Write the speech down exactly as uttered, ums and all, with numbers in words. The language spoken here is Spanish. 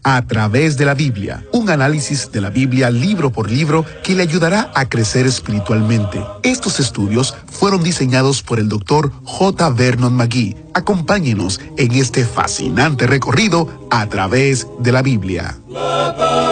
A través de la Biblia, un análisis de la Biblia libro por libro que le ayudará a crecer espiritualmente. Estos estudios fueron diseñados por el doctor J. Vernon McGee. Acompáñenos en este fascinante recorrido a través de la Biblia.